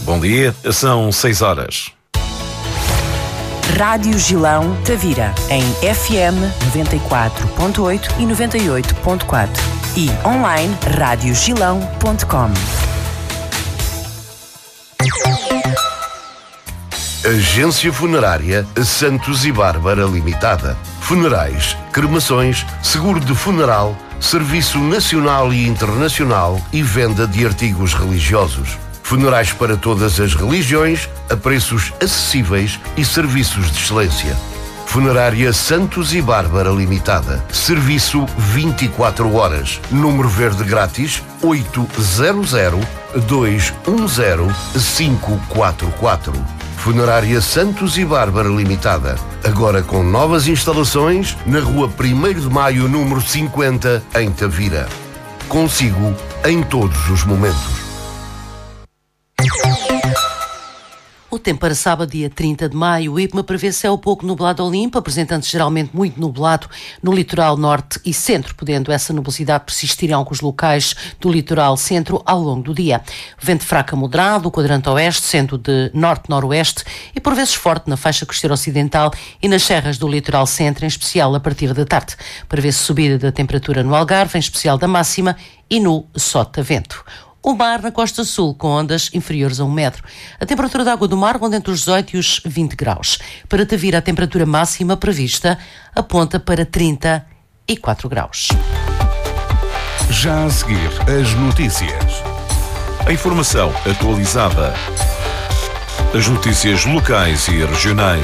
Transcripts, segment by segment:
Bom dia, são 6 horas. Rádio Gilão Tavira, em FM 94.8 e 98.4 e online radiogilão.com. Agência Funerária Santos e Bárbara Limitada. Funerais, cremações, seguro de funeral, serviço nacional e internacional e venda de artigos religiosos. Funerais para todas as religiões, a preços acessíveis e serviços de excelência. Funerária Santos e Bárbara Limitada. Serviço 24 horas. Número verde grátis 800-210-544. Funerária Santos e Bárbara Limitada. Agora com novas instalações na Rua 1º de Maio, número 50, em Tavira. Consigo em todos os momentos. O tempo para sábado, dia 30 de maio, o IPMA prevê céu pouco nublado ou limpo, apresentando-se geralmente muito nublado no litoral norte e centro, podendo essa nubosidade persistir em alguns locais do litoral centro ao longo do dia. Vento fraco a moderado, o quadrante oeste, sendo de norte-noroeste e por vezes forte na faixa costeira ocidental e nas serras do litoral centro, em especial a partir da tarde. Prevê-se subida da temperatura no Algarve, em especial da máxima, e no sotavento. O mar na costa sul, com ondas inferiores a 1 metro. A temperatura da água do mar ronda entre os 18 e os 20 graus. Para Tavira, a temperatura máxima prevista aponta para 34 graus. Já a seguir, as notícias. A informação atualizada. As notícias locais e regionais.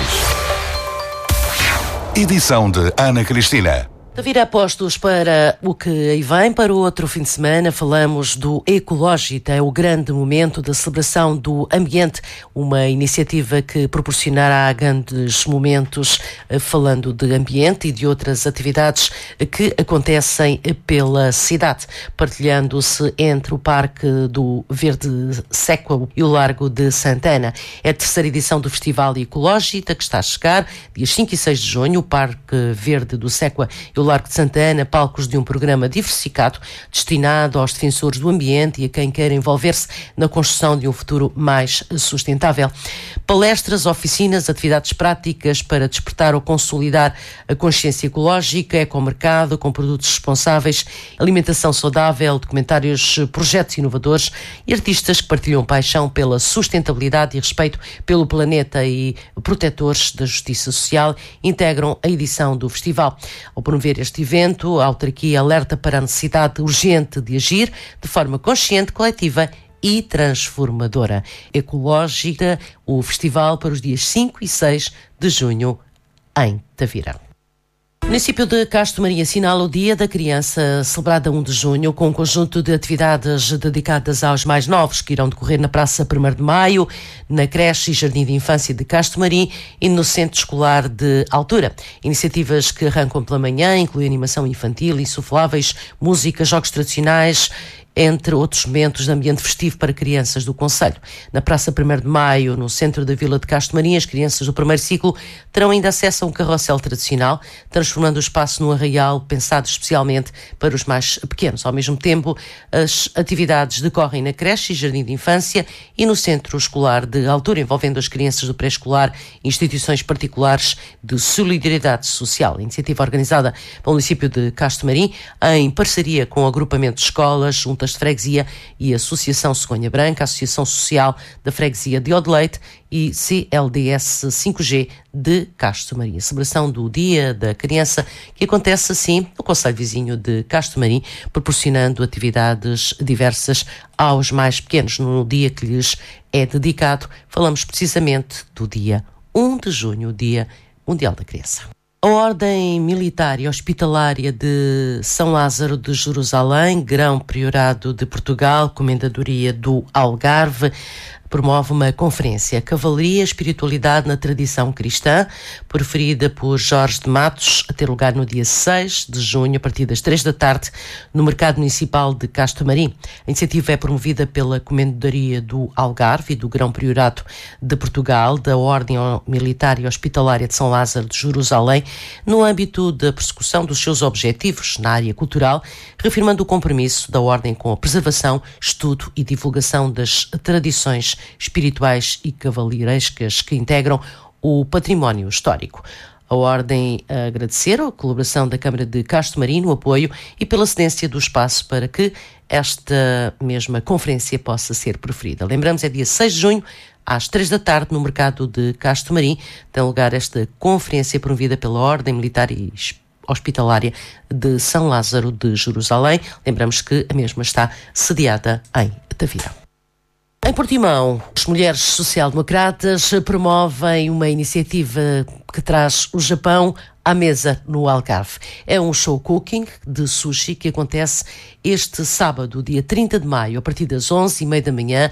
Edição de Ana Cristina. Tavira apostos para o que aí vem. Para o outro fim de semana falamos do Ecológita, é o grande momento da celebração do ambiente, uma iniciativa que proporcionará grandes momentos falando de ambiente e de outras atividades que acontecem pela cidade, partilhando-se entre o Parque do Verde Séquia e o Largo de Santana. É a terceira edição do Festival Ecológita que está a chegar, dias 5 e 6 de junho, o Parque Verde do Séquia e o Largo de Santana, palcos de um programa diversificado destinado aos defensores do ambiente e a quem quer envolver-se na construção de um futuro mais sustentável. Palestras, oficinas, atividades práticas para despertar ou consolidar a consciência ecológica, ecomercado com produtos responsáveis, alimentação saudável, documentários, projetos inovadores e artistas que partilham paixão pela sustentabilidade e respeito pelo planeta e protetores da justiça social integram a edição do festival. Ao promover este evento, a autarquia alerta para a necessidade urgente de agir de forma consciente, coletiva e transformadora. Ecológica, o festival para os dias 5 e 6 de junho em Tavira. O município de Castro Maria assinala o Dia da Criança, celebrado a 1 de junho, com um conjunto de atividades dedicadas aos mais novos, que irão decorrer na Praça 1º de Maio, na creche e jardim de infância de Castro Marim e no centro escolar de Altura. Iniciativas que arrancam pela manhã incluem animação infantil, insufláveis, música, jogos tradicionais, entre outros momentos de ambiente festivo para crianças do concelho. Na Praça 1º de Maio, no centro da Vila de Castro Marim, as crianças do primeiro ciclo terão ainda acesso a um carrossel tradicional, transformando o espaço num arraial pensado especialmente para os mais pequenos. Ao mesmo tempo, as atividades decorrem na creche e jardim de infância e no centro escolar de Altura, envolvendo as crianças do pré-escolar e instituições particulares de solidariedade social. A iniciativa organizada pelo município de Castro Marim, em parceria com o agrupamento de escolas, juntas de freguesia e a Associação Cegonha Branca, a Associação Social da Freguesia de Odeleite e CLDS 5G de Castro Marim. A celebração do Dia da Criança, que acontece assim no concelho vizinho de Castro Marim, proporcionando atividades diversas aos mais pequenos. No dia que lhes é dedicado, falamos precisamente do dia 1 de junho, o Dia Mundial da Criança. A Ordem Militar e Hospitalária de São Lázaro de Jerusalém, Grão-Priorado de Portugal, Comendadoria do Algarve, promove uma conferência Cavalaria, Espiritualidade na Tradição Cristã, proferida por Jorge de Matos, a ter lugar no dia 6 de junho, a partir das 3 da tarde, no Mercado Municipal de Castro Marim. A iniciativa é promovida pela Comendadoria do Algarve e do Grão-Priorado de Portugal, da Ordem Militar e Hospitalária de São Lázaro de Jerusalém, no âmbito da persecução dos seus objetivos na área cultural, reafirmando o compromisso da Ordem com a preservação, estudo e divulgação das tradições atividades espirituais e cavalheirescas que integram o património histórico. A Ordem a agradecer a colaboração da Câmara de Castomarim no apoio e pela cedência do espaço para que esta mesma conferência possa ser proferida. Lembramos, é dia 6 de junho, às 3 da tarde, no mercado de Castomarim, tem lugar esta conferência promovida pela Ordem Militar e Hospitalária de São Lázaro de Jerusalém. Lembramos que a mesma está sediada em Tavira. Em Portimão, as mulheres social-democratas promovem uma iniciativa que traz o Japão à mesa no Algarve. É um show cooking de sushi que acontece este sábado, dia 30 de maio, a partir das 11h30 da manhã,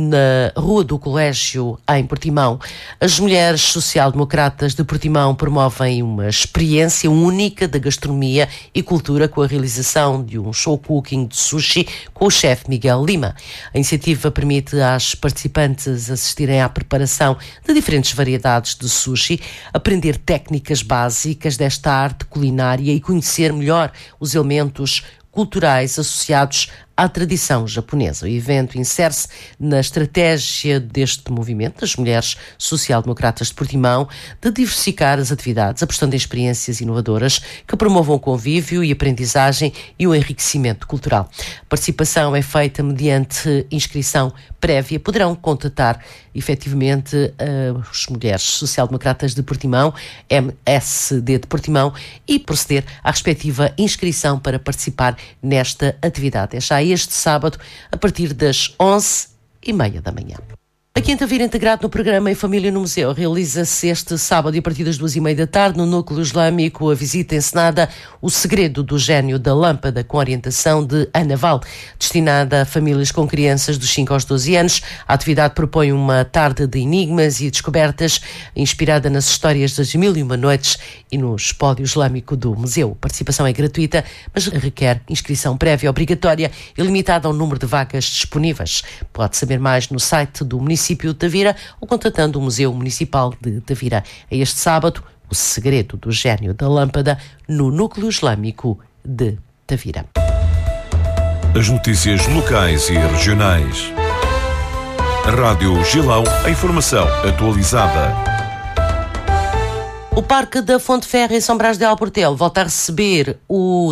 na Rua do Colégio, em Portimão. As mulheres social-democratas de Portimão promovem uma experiência única da gastronomia e cultura com a realização de um show cooking de sushi com o chefe Miguel Lima. A iniciativa permite às participantes assistirem à preparação de diferentes variedades de sushi, aprender técnicas básicas desta arte culinária e conhecer melhor os elementos culturais associados à tradição japonesa. O evento insere-se na estratégia deste movimento das mulheres social-democratas de Portimão de diversificar as atividades, apostando em experiências inovadoras que promovam o convívio e aprendizagem e o enriquecimento cultural. A participação é feita mediante inscrição prévia. Poderão contatar efetivamente as mulheres social-democratas de Portimão, MSD de Portimão, e proceder à respectiva inscrição para participar nesta atividade. É já este sábado, a partir das 11h30 da manhã. Aqui em Tavira, integrado no programa Em Família no Museu, realiza-se este sábado e a partir das 2h30 da tarde, no Núcleo Islâmico, a visita encenada O Segredo do Gênio da Lâmpada, com orientação de Ana Val, destinada a famílias com crianças dos 5 aos 12 anos. A atividade propõe uma tarde de enigmas e descobertas, inspirada nas histórias das 1001 Noites e no espólio islâmico do museu. A participação é gratuita, mas requer inscrição prévia obrigatória e limitada ao número de vagas disponíveis. Pode saber mais no site do município de Tavira ou contatando o Museu Municipal de Tavira. É este sábado, O Segredo do Gênio da Lâmpada, no Núcleo Islâmico de Tavira. As notícias locais e regionais. Rádio Gilão, a informação atualizada. O Parque da Fonte Ferro em São Brás de Alportel volta a receber o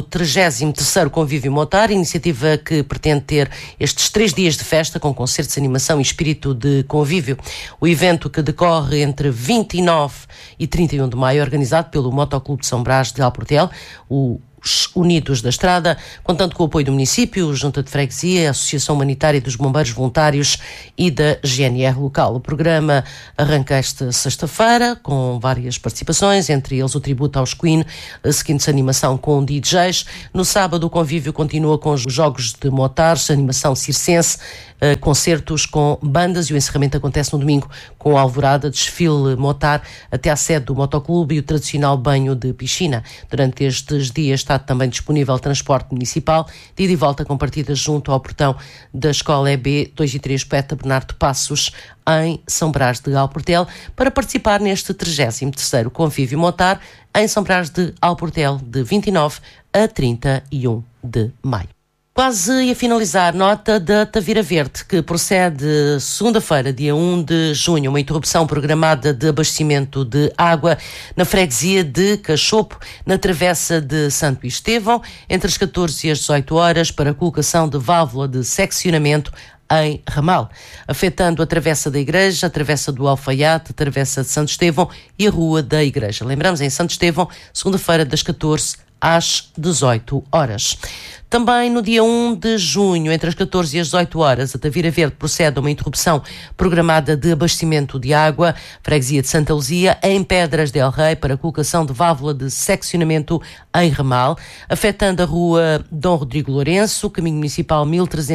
33º Convívio Motar, iniciativa que pretende ter estes 3 dias de festa com concertos de animação e espírito de convívio. O evento, que decorre entre 29 e 31 de maio, é organizado pelo Motoclube de São Brás de Alportel, os Unidos da Estrada, contando com o apoio do município, Junta de Freguesia, a Associação Humanitária dos Bombeiros Voluntários e da GNR local. O programa arranca esta sexta-feira com várias participações, entre eles o tributo aos Queen, seguinte-se animação com DJs. No sábado o convívio continua com os jogos de motares, animação circense, concertos com bandas, e o encerramento acontece no domingo com a alvorada, desfile motar até à sede do motoclube e o tradicional banho de piscina. Durante estes dias está também disponível transporte municipal de ida e volta com partidas junto ao portão da Escola EB 2 e 3 Poeta Bernardo Passos, em São Brás de Alportel, para participar neste 33º Convívio Motar em São Brás de Alportel, de 29 a 31 de maio. Quase a finalizar, nota da Tavira Verde, que procede segunda-feira, dia 1 de junho, uma interrupção programada de abastecimento de água na freguesia de Cachopo, na travessa de Santo Estevão, entre as 14 e as 18 horas, para a colocação de válvula de seccionamento em ramal, afetando a travessa da Igreja, a travessa do Alfaiate, a travessa de Santo Estevão e a Rua da Igreja. Lembramos, em Santo Estevão, segunda-feira, das 14 às 18 horas. Também no dia 1 de junho, entre as 14 e as 18 horas, a Tavira Verde procede a uma interrupção programada de abastecimento de água, freguesia de Santa Luzia, em Pedras del Rei, para a colocação de válvula de seccionamento em ramal, afetando a Rua Dom Rodrigo Lourenço, Caminho Municipal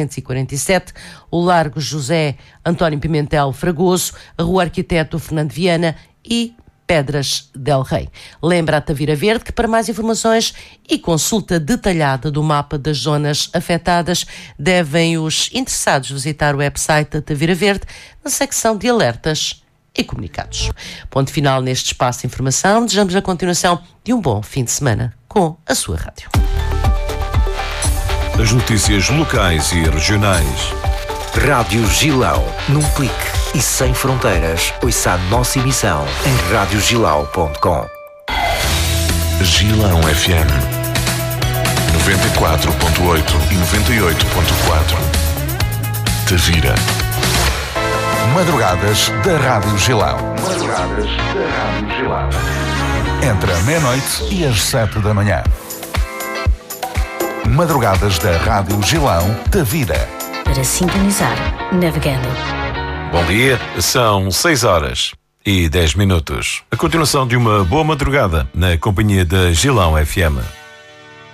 1347, o Largo José António Pimentel Fragoso, a Rua Arquiteto Fernando Viana e Pedras del Rei. Lembra a Tavira Verde que, para mais informações e consulta detalhada do mapa das zonas afetadas, devem os interessados visitar o website da Tavira Verde na secção de alertas e comunicados. Ponto final neste espaço de informação. Desejamos a continuação de um bom fim de semana com a sua rádio. As notícias locais e regionais. Rádio Gilão. Num clique e sem fronteiras, ouça a nossa emissão em radiogilau.com. Gilão FM 94.8 e 98.4. Tavira. Madrugadas da Rádio Gilão. Madrugadas da Rádio Gilão. Entre a meia-noite e as 7 da manhã. Madrugadas da Rádio Gilão, Tavira. Para sintonizar, navegando. Bom dia, são 6 horas e 10 minutos. A continuação de uma boa madrugada na companhia da Gilão FM.